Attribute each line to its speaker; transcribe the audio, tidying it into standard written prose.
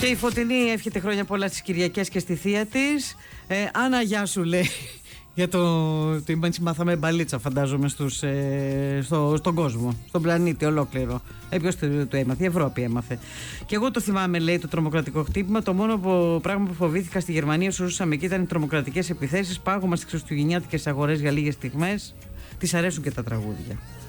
Speaker 1: Και η Φωτεινή εύχεται χρόνια πολλά στις Κυριακές και στη θεία της. Άννα, γεια σου, λέει. Για μάθαμε μπαλίτσα, φαντάζομαι, στον κόσμο, στον πλανήτη ολόκληρο. Ποιος το έμαθε? Η Ευρώπη έμαθε. Και εγώ το θυμάμαι, λέει, το τρομοκρατικό χτύπημα. Το μόνο πράγμα που φοβήθηκα στη Γερμανία όσο ζούσαμε εκεί ήταν οι τρομοκρατικές επιθέσεις. Πάγωμα στις χριστουγεννιάτικες αγορές για λίγες στιγμές. Της αρέσουν και τα τραγούδια.